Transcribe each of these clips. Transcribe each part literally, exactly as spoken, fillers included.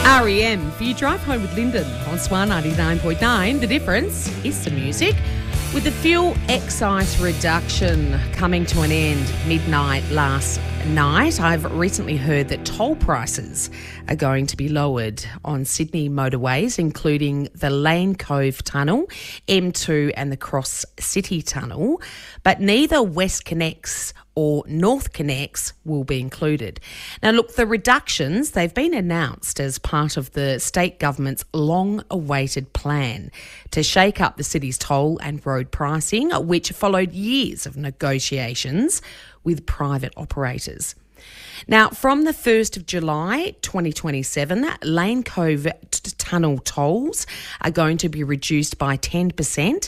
R E M for your drive home with Lyndon on Swan ninety-nine point nine. The difference is the music. With the fuel excise reduction coming to an end midnight last night, I've recently heard that toll prices are going to be lowered on Sydney motorways, including the Lane Cove Tunnel, M two and the Cross City Tunnel, but neither WestConnex or NorthConnex will be included. Now, look, the reductions, they've been announced as part of the state government's long-awaited plan to shake up the city's toll and road pricing, which followed years of negotiations with private operators. Now, from the first of July twenty twenty-seven, Lane Cove t- Tunnel tolls are going to be reduced by ten percent,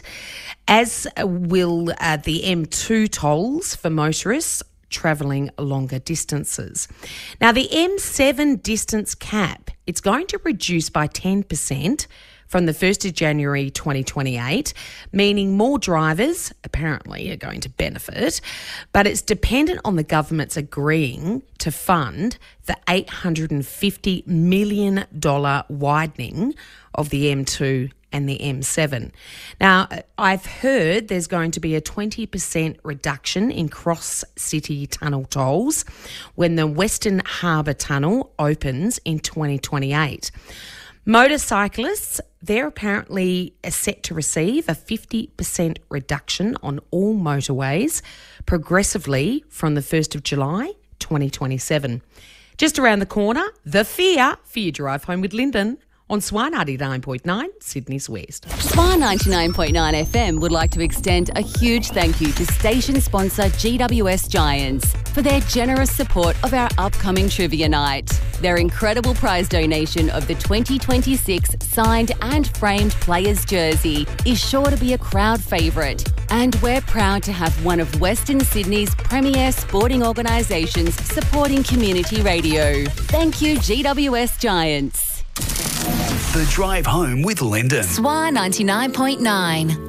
as will uh, the M two tolls for motorists travelling longer distances. Now, the M seven distance cap, it's going to reduce by ten percent from the first of January twenty twenty-eight, meaning more drivers apparently are going to benefit, but it's dependent on the government's agreeing to fund the eight hundred fifty million dollars widening of the M two and the M seven. Now, I've heard there's going to be a twenty percent reduction in cross-city tunnel tolls when the Western Harbour Tunnel opens in twenty twenty-eight. Motorcyclists, they're apparently set to receive a fifty percent reduction on all motorways progressively from the first of July twenty twenty-seven. Just around the corner, the fear for your drive home with Lyndon on Swan ninety-nine point nine, Sydney's West. Swan ninety-nine point nine F M would like to extend a huge thank you to station sponsor G W S Giants for their generous support of our upcoming trivia night. Their incredible prize donation of the twenty twenty-six signed and framed players' jersey is sure to be a crowd favourite. And we're proud to have one of Western Sydney's premier sporting organisations supporting community radio. Thank you, G W S Giants. The Drive Home with Lyndon. Swan ninety-nine point nine.